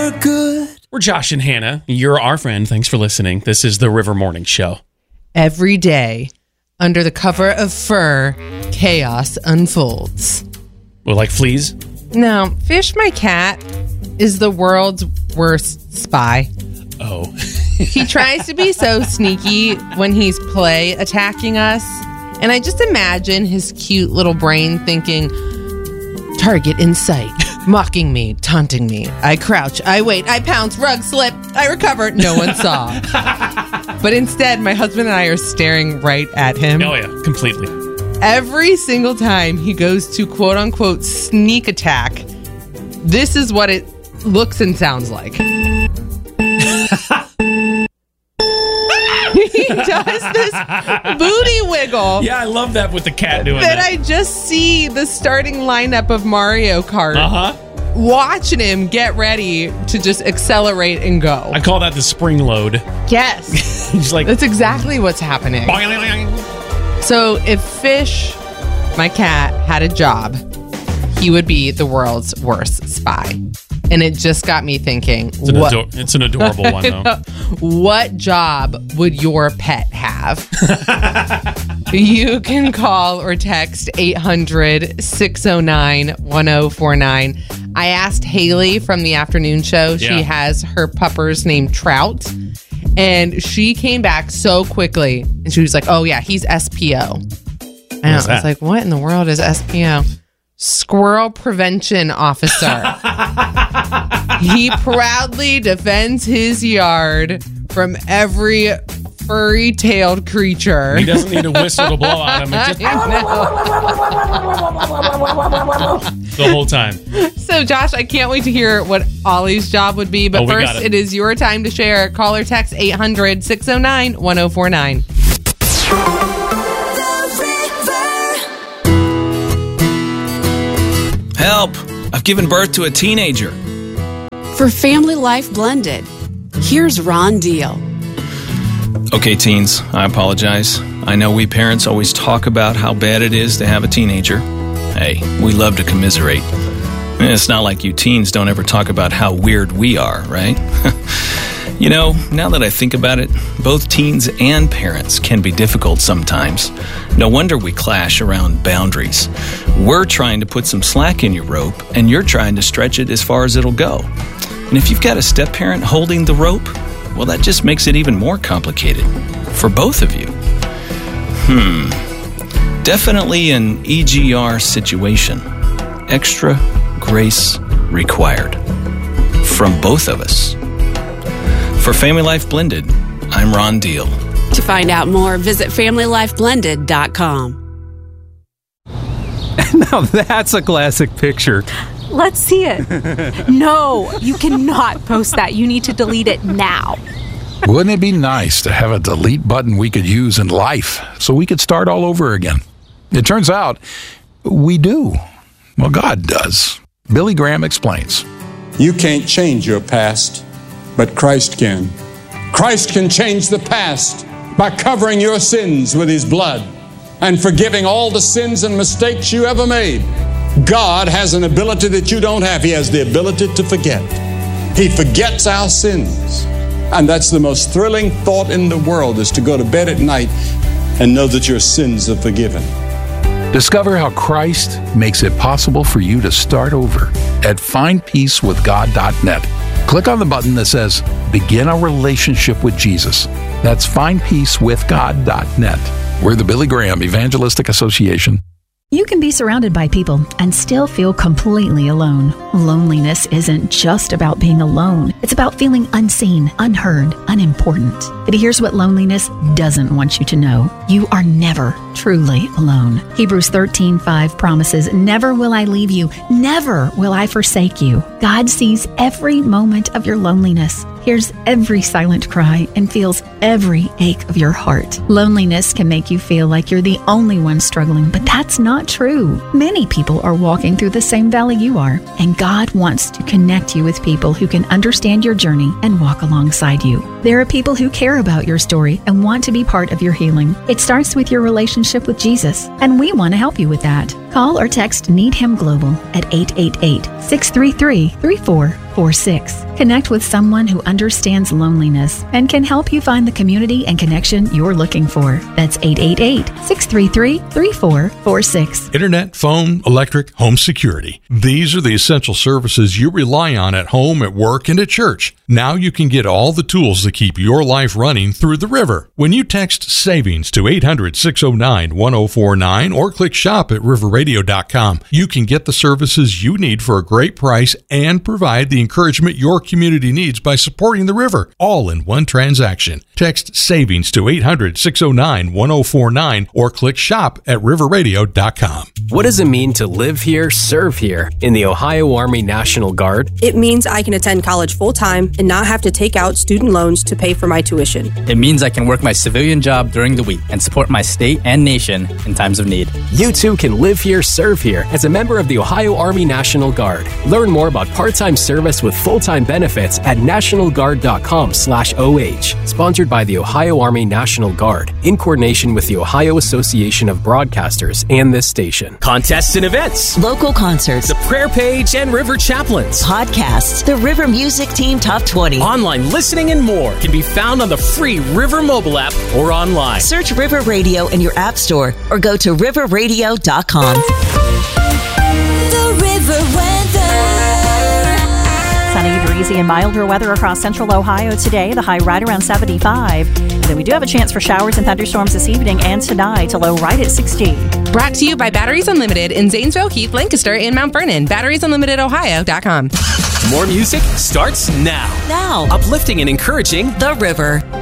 for good. We're Josh and Hannah. You're our friend. Thanks for listening. This is the River Morning Show. Every day, under the cover of fur, chaos unfolds. Well, like fleas? No, Fish, my cat, is the world's worst spy. Oh. He tries to be so sneaky when he's play attacking us. And I just imagine his cute little brain thinking, target in sight, mocking me, taunting me. I crouch, I wait, I pounce, rug slip, I recover. No one saw. But instead, my husband and I are staring right at him. Oh, yeah, completely. Every single time he goes to quote unquote sneak attack, this is what it looks and sounds like. He does this booty wiggle. Yeah, I love that with the cat doing that. that. I just see the starting lineup of Mario Kart. Uh-huh. Watching him get ready to just accelerate and go. I call that the spring load. Yes. He's like, that's exactly what's happening. So if Fish, my cat, had a job, he would be the world's worst spy. And it just got me thinking. It's an adorable one, though. What job would your pet have? You can call or text 800-609-1049. I asked Haley from the afternoon show. Yeah. She has her puppers named Trout. And she came back so quickly. And she was like, oh, yeah, he's SPO. I was like, what in the world is SPO? Squirrel Prevention Officer. He proudly defends his yard from every furry-tailed creature. He doesn't need a whistle to blow at him. Just the whole time. So, Josh, I can't wait to hear what Ollie's job would be. But first, it is your time to share. Call or text 800-609-1049. Help! I've given birth to a teenager. For Family Life Blended, here's Ron Deal. Okay, teens, I apologize. I know we parents always talk about how bad it is to have a teenager. Hey, we love to commiserate. It's not like you teens don't ever talk about how weird we are, right? You know, now that I think about it, both teens and parents can be difficult sometimes. No wonder we clash around boundaries. We're trying to put some slack in your rope, and you're trying to stretch it as far as it'll go. And if you've got a step-parent holding the rope, well, that just makes it even more complicated for both of you. Definitely an EGR situation. Extra grace required. From both of us. For Family Life Blended, I'm Ron Deal. To find out more, visit FamilyLifeBlended.com. Now that's a classic picture. Let's see it. No, you cannot post that. You need to delete it now. Wouldn't it be nice to have a delete button we could use in life so we could start all over again? It turns out we do. Well, God does. Billy Graham explains. You can't change your past, but Christ can. Christ can change the past by covering your sins with His blood and forgiving all the sins and mistakes you ever made. God has an ability that you don't have. He has the ability to forget. He forgets our sins. And that's the most thrilling thought in the world, is to go to bed at night and know that your sins are forgiven. Discover how Christ makes it possible for you to start over at findpeacewithgod.net. Click on the button that says Begin a Relationship with Jesus. That's findpeacewithgod.net. We're the Billy Graham Evangelistic Association. You can be surrounded by people and still feel completely alone. Loneliness isn't just about being alone. It's about feeling unseen, unheard, unimportant. But here's what loneliness doesn't want you to know. You are never truly alone. Hebrews 13:5 promises, "Never will I leave you. Never will I forsake you." God sees every moment of your loneliness, hears every silent cry, and feels every ache of your heart. Loneliness can make you feel like you're the only one struggling, but that's not true. Many people are walking through the same valley you are, and God wants to connect you with people who can understand your journey and walk alongside you. There are people who care about your story and want to be part of your healing. It starts with your relationship with Jesus, and we want to help you with that. Call or text Need Him Global at 888-633-3446. Connect with someone who understands loneliness and can help you find the community and connection you're looking for. That's 888-633-3446. Internet, phone, electric, home security. These are the essential services you rely on at home, at work, and at church. Now you can get all the tools to keep your life running through the River. When you text SAVINGS to 800-609-1049 or click shop at riverradio.com, you can get the services you need for a great price and provide the encouragement your community needs by supporting the River, all in one transaction. Text SAVINGS to 800-609-1049 or click shop at riverradio.com. What does it mean to live here, serve here in the Ohio Army National Guard? It means I can attend college full-time and not have to take out student loans to pay for my tuition. It means I can work my civilian job during the week and support my state and nation in times of need. You too can live here, serve here as a member of the Ohio Army National Guard. Learn more about part-time service with full-time benefits at nationalguard.com/OH. Sponsored by the Ohio Army National Guard in coordination with the Ohio Association of Broadcasters and this station. Contests and events, local concerts, the prayer page and River Chaplains, podcasts, the River Music Team Top 20, online listening, and more can be found on the free River mobile app or online. Search River Radio in your app store or go to riverradio.com. The River weather. Sunny, breezy, and milder weather across central Ohio today. The high right around 75. And then we do have a chance for showers and thunderstorms this evening and tonight. A low right at 60. Brought to you by Batteries Unlimited in Zanesville, Heath, Lancaster, and Mount Vernon. BatteriesUnlimitedOhio.com. More music starts now. Now. Uplifting and encouraging The River.